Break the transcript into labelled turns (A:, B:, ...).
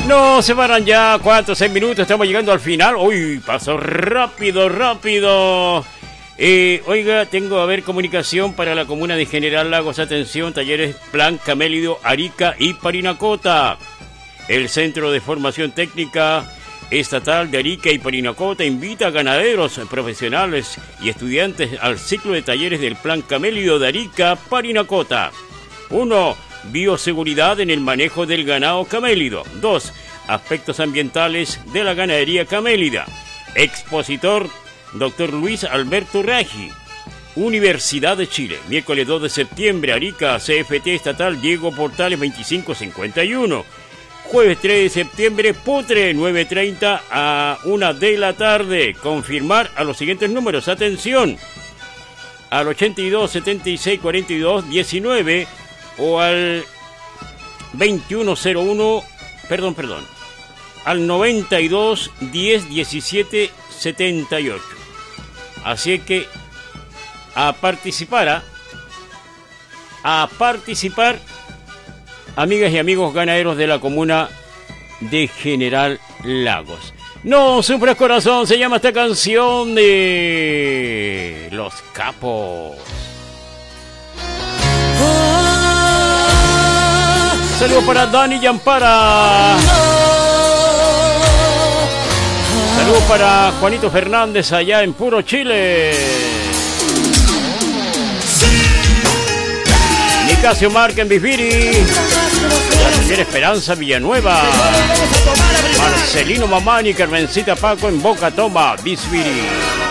A: No, se paran ya 4 o 6 minutos, estamos llegando al final. Uy, pasó rápido, rápido. Oiga, tengo a ver comunicación para la comuna de General Lagos. Atención, talleres Plan Camélido, Arica y Parinacota. El Centro de Formación Técnica Estatal de Arica y Parinacota invita a ganaderos profesionales y estudiantes al ciclo de talleres del Plan Camélido de Arica, Parinacota. 1. Bioseguridad en el manejo del ganado camélido. 2. Aspectos ambientales de la ganadería camélida. Expositor Dr. Luis Alberto Raggi. Universidad de Chile. Miércoles 2 de septiembre, Arica, CFT Estatal Diego Portales 2551. Jueves 3 de septiembre, Putre, 9:30 a 1 de la tarde. Confirmar a los siguientes números. Atención, al 82 76 42 19 o al 2101, al 92 10 17 78. Así que a participar, amigas y amigos ganaderos de la comuna de General Lagos. No sufras corazón, se llama esta canción de Los Capos. Saludos para Dani y Ampara. Saludos para Juanito Fernández allá en Puro Chile. Nicasio Marca en Bisbiri. La señora Esperanza Villanueva. Marcelino Mamani y Carmencita Paco en Boca Toma, Bisbiri.